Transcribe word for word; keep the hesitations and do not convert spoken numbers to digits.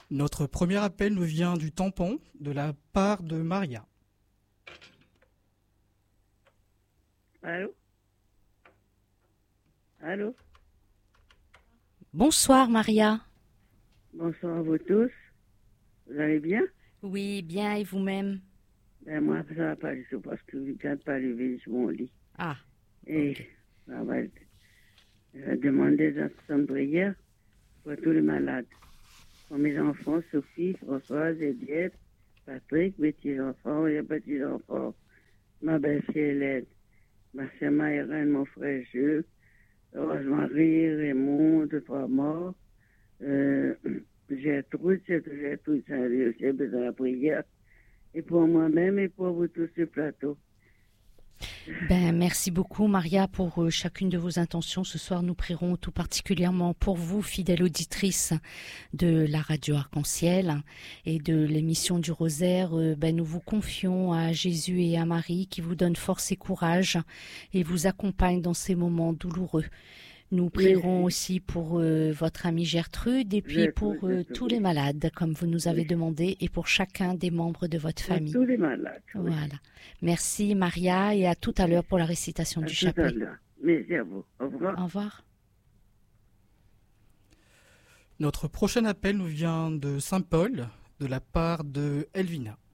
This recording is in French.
Notre premier appel nous vient du tampon de la part de Maria. Allô? Allô? Bonsoir Maria. Bonsoir à vous tous. Vous allez bien? Oui, bien, et vous-même? Ben moi, ça va pas du tout parce que je ne viens pas lever sur mon lit. Ah. Et Okay. ça va, je vais demander d'intention de prière pour tous les malades. Pour mes enfants, Sophie, Françoise, Ediette, Patrick, mes petits-enfants, et les petits-enfants, ma belle-fille Hélène, ma sœur Maïrène, mon frère Jules, Rose-Marie, Raymond, deux, trois morts, euh, Gertrude, c'est Gertrude Saint-Lieu, j'ai besoin de la prière, et pour moi-même et pour vous tous sur le plateau. Ben, merci beaucoup Maria pour euh, chacune de vos intentions. Ce soir, nous prierons tout particulièrement pour vous, fidèle auditrice de la radio Arc-en-Ciel et de l'émission du Rosaire. Euh, ben, nous vous confions à Jésus et à Marie qui vous donnent force et courage et vous accompagnent dans ces moments douloureux. Nous prierons oui. aussi pour euh, votre amie Gertrude et puis Gertrude, pour euh, Gertrude. tous les malades, comme vous nous avez oui. demandé, et pour chacun des membres de votre pour famille. Tous les malades. Oui. Voilà. Merci Maria et à tout à l'heure pour la récitation à du tout chapelet. À l'heure. Merci à vous. Au revoir. Au revoir. Notre prochain appel nous vient de Saint-Paul, de la part de Elvina.